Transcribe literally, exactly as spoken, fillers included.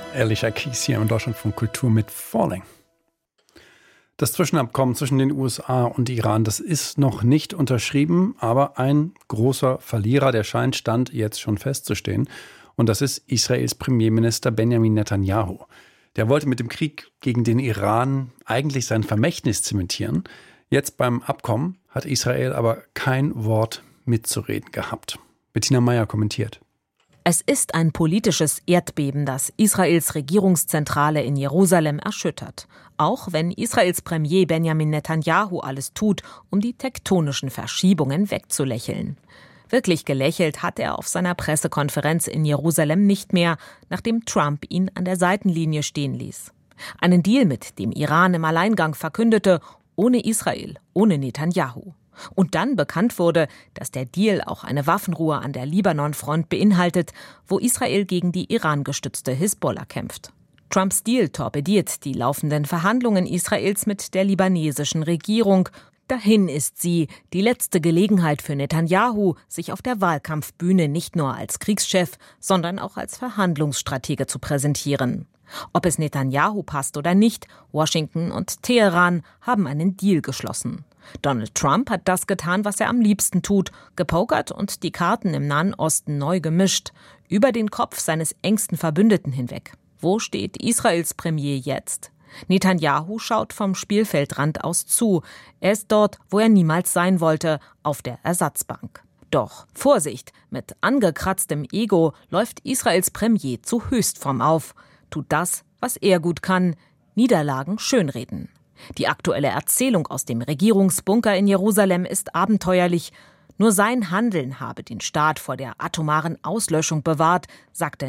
Alicia Keys hier in Deutschland von Kultur mit Falling. Das Zwischenabkommen zwischen den U S A und Iran, das ist noch nicht unterschrieben, aber ein großer Verlierer, der scheint Stand jetzt schon festzustehen. Und das ist Israels Premierminister Benjamin Netanyahu. Der wollte mit dem Krieg gegen den Iran eigentlich sein Vermächtnis zementieren. Jetzt beim Abkommen hat Israel aber kein Wort mitzureden gehabt. Bettina Meyer kommentiert. Es ist ein politisches Erdbeben, das Israels Regierungszentrale in Jerusalem erschüttert. Auch wenn Israels Premier Benjamin Netanyahu alles tut, um die tektonischen Verschiebungen wegzulächeln. Wirklich gelächelt hat er auf seiner Pressekonferenz in Jerusalem nicht mehr, nachdem Trump ihn an der Seitenlinie stehen ließ. Einen Deal mit dem Iran im Alleingang verkündete, ohne Israel, ohne Netanyahu. Und dann bekannt wurde, dass der Deal auch eine Waffenruhe an der Libanon-Front beinhaltet, wo Israel gegen die Iran-gestützte Hisbollah kämpft. Trumps Deal torpediert die laufenden Verhandlungen Israels mit der libanesischen Regierung. Dahin ist sie, die letzte Gelegenheit für Netanyahu, sich auf der Wahlkampfbühne nicht nur als Kriegschef, sondern auch als Verhandlungsstratege zu präsentieren. Ob es Netanyahu passt oder nicht, Washington und Teheran haben einen Deal geschlossen. Donald Trump hat das getan, was er am liebsten tut, gepokert und die Karten im Nahen Osten neu gemischt, über den Kopf seines engsten Verbündeten hinweg. Wo steht Israels Premier jetzt? Netanyahu schaut vom Spielfeldrand aus zu. Er ist dort, wo er niemals sein wollte, auf der Ersatzbank. Doch Vorsicht, mit angekratztem Ego läuft Israels Premier zu Höchstform auf, tut das, was er gut kann, Niederlagen schönreden. Die aktuelle Erzählung aus dem Regierungsbunker in Jerusalem ist abenteuerlich. Nur sein Handeln habe den Staat vor der atomaren Auslöschung bewahrt, sagte